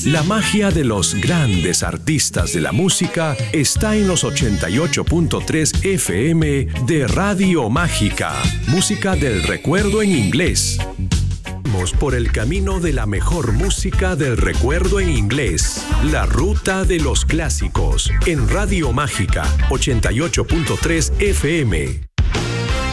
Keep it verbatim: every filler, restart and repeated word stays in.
La magia de los grandes artistas de la música está en los ochenta y ocho punto tres F M de Radio Mágica. Música del recuerdo en inglés. Vamos por el camino de la mejor música del recuerdo en inglés. La ruta de los clásicos en Radio Mágica ochenta y ocho punto tres F M.